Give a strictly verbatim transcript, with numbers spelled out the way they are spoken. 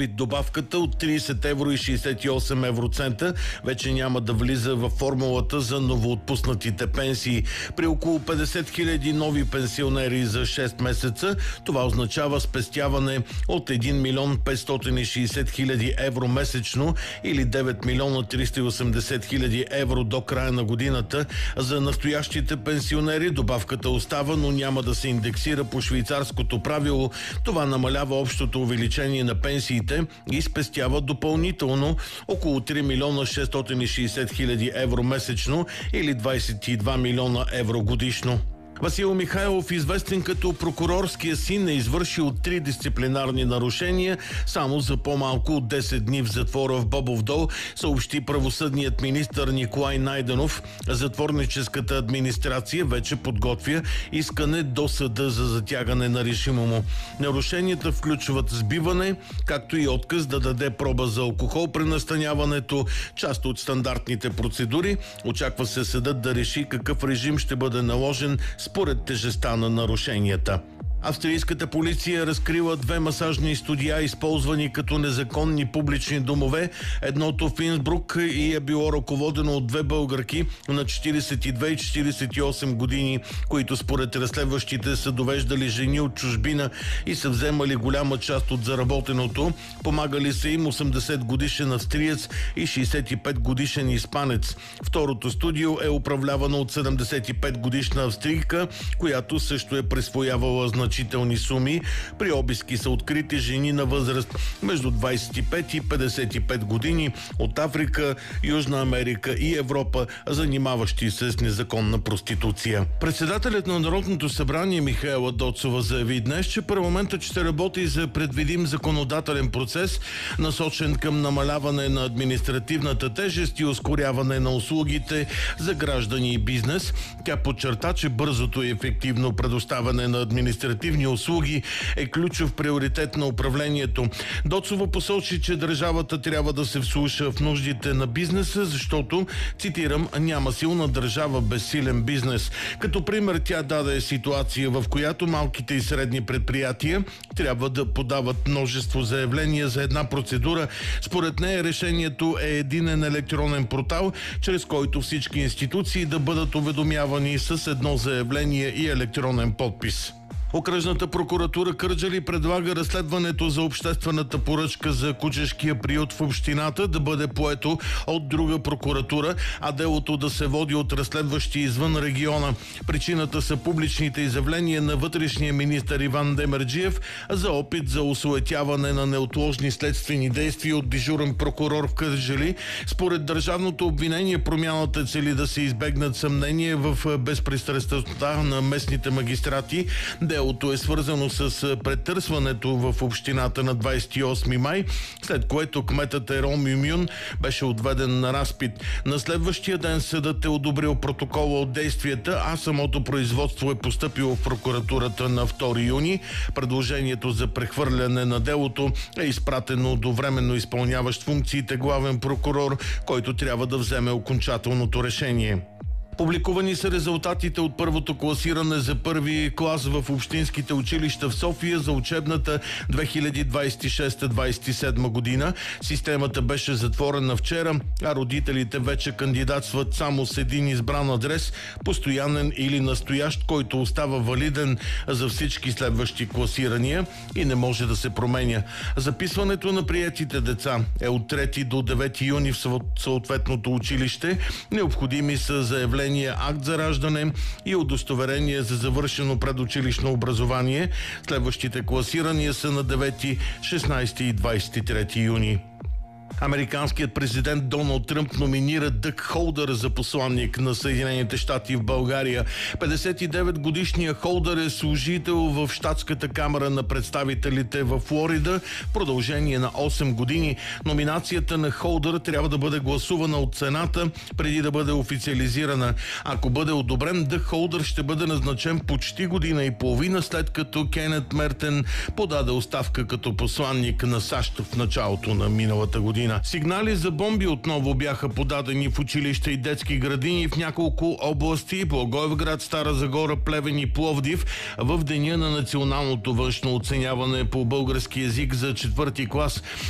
ковид добавката от тридесет евро и шейсет и осем евроцента вече няма да влиза във формулата за новоотпуснатите пенсии. При около петдесет хиляди нови пенсионери за шест месеца това означава спестяване от един милион петстотин и шейсет хиляди евро месечно или девет милиона триста и осемдесет хиляди евро до края на годината. За настоящите пенсионери добавката остава, но няма да се индексира по швейцарското правило. Това намалява общото увеличение на пенсиите и спестява допълнително около три милиона шестстотин и шейсет хиляди евро месечно или двадесет и два милиона евро годишно. Васил Михайлов, известен като прокурорския син, е извършил три дисциплинарни нарушения само за по-малко от десет дни в затвора в Бобов дол, съобщи правосъдният министър Николай Найденов. Затворническата администрация вече подготвя искане до съда за затягане на режима му. Нарушенията включват сбиване, както и отказ да даде проба за алкохол при настаняването, част от стандартните процедури. Очаква се съдът да реши какъв режим ще бъде наложен според тежестта на нарушенията. Австрийската полиция разкрила две масажни студия, използвани като незаконни публични домове. Едното в Инсбрук и е било ръководено от две българки на четиридесет и две и четиридесет и осем години, които според разследващите са довеждали жени от чужбина и са вземали голяма част от заработеното. Помагали са им осемдесет годишен австриец и шейсет и пет годишен испанец. Второто студио е управлявано от седемдесет и пет годишна австрийка, която също е присвоявала значителни суми. При обиски са открити жени на възраст между двадесет и пет и петдесет и пет години от Африка, Южна Америка и Европа, занимаващи се с незаконна проституция. Председателят на Народното събрание Михаела Доцова заяви днес, че парламентът ще работи за предвидим законодателен процес, насочен към намаляване на административната тежест и ускоряване на услугите за граждани и бизнес. Тя подчерта, че бързото и ефективно предоставяне на административни услуги е ключов приоритет на управлението. Доцова посочи, че държавата трябва да се вслуша в нуждите на бизнеса, защото, цитирам, няма силна държава без силен бизнес. Като пример тя даде ситуация, в която малките и средни предприятия трябва да подават множество заявления за една процедура. Според нея решението е единен електронен портал, чрез който всички институции да бъдат уведомявани с едно заявление и електронен подпис. Окръжната прокуратура Кърджали предлага разследването за обществената поръчка за кучешкия приют в общината да бъде поето от друга прокуратура, а делото да се води от разследващи извън региона. Причината са публичните изявления на вътрешния министър Иван Демерджиев за опит за осуетяване на неотложни следствени действия от дежурен прокурор в Кърджали. Според държавното обвинение промяната цели да се избегнат съмнения в безпристрастността на местните магистрати. Делото е свързано с претърсването в общината на двадесет и осми май, след което кметът Ером Юмюн беше отведен на разпит. На следващия ден съдът е одобрил протокола от действията, а самото производство е постъпило в прокуратурата на втори юни. Предложението за прехвърляне на делото е изпратено до временно изпълняващ функциите главен прокурор, който трябва да вземе окончателното решение. Публикувани са резултатите от първото класиране за първи клас в общинските училища в София за учебната две хиляди двадесет и шеста двадесет и седма година. Системата беше затворена вчера, а родителите вече кандидатстват само с един избран адрес, постоянен или настоящ, който остава валиден за всички следващи класирания и не може да се променя. Записването на приетите деца е от трети до девети юни в съответното училище. Необходими са заявления, акт за раждане и удостоверение за завършено предучилищно образование. Следващите класирания са на девети, шестнадесети и двадесет и трети юни. Американският президент Доналд Тръмп номинира Дъг Холдър за посланник на Съединените щати в България. петдесет и девет годишният Холдър е служител в щатската камара на представителите в Флорида в продължение на осем години. Номинацията на Холдър трябва да бъде гласувана от Сената преди да бъде официализирана. Ако бъде одобрен, Дъг Холдър ще бъде назначен почти година и половина след като Кенет Мертен подаде оставка като посланник на САЩ в началото на миналата година. Сигнали за бомби отново бяха подадени в училища и детски градини в няколко области – Благоевград, Стара Загора, Плевен и Пловдив в деня на националното външно оценяване по български език за четвърти клас.